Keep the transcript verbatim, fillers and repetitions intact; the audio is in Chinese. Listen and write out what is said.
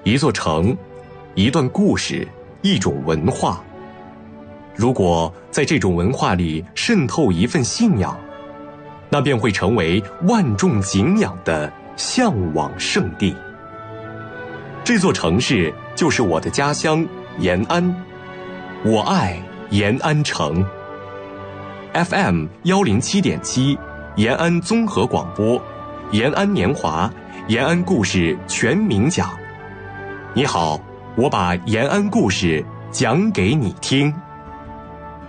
一座城，一段故事，一种文化。如果在这种文化里渗透一份信仰，那便会成为万众敬仰的向往圣地。这座城市就是我的家乡延安，我爱延安城。F M 幺零七点七，延安综合广播，延安年华，延安故事全民讲。你好，我把延安故事讲给你听。